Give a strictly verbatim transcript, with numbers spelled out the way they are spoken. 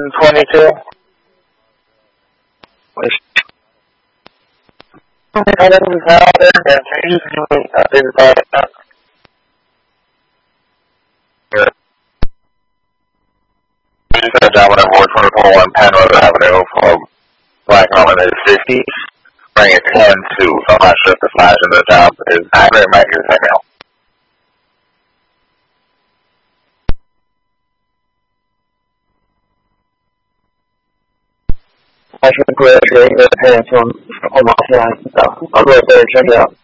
twenty-two. I don't know how they're usually I think about it. I just had a job when I worked twenty-four one Penrose Avenue for Black Home in the sixties. Bring it ten two, so I'm not sure if the flash in the job is accurate. It might be the same mail. I should graduate the parents on, on my side, so I'll go up there and check it out.